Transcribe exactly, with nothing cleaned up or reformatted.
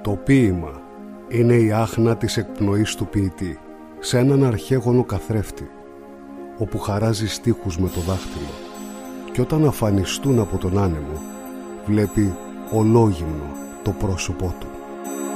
Το ποίημα είναι η άχνα της εκπνοής του ποιητή σε έναν αρχαίγωνο καθρέφτη, όπου χαράζει στίχους με το δάχτυλο, και όταν αφανιστούν από τον άνεμο βλέπει ολόγυμνο το πρόσωπό του.